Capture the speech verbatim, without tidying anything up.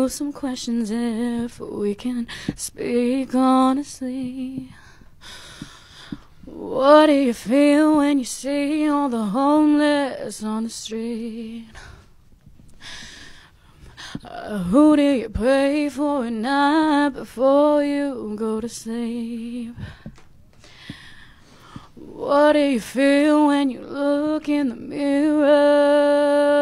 you some questions if we can speak honestly. What do you feel when you see all the homeless on the street? Uh, who do you pray for at night before you go to sleep? What do you feel when you look in the mirror?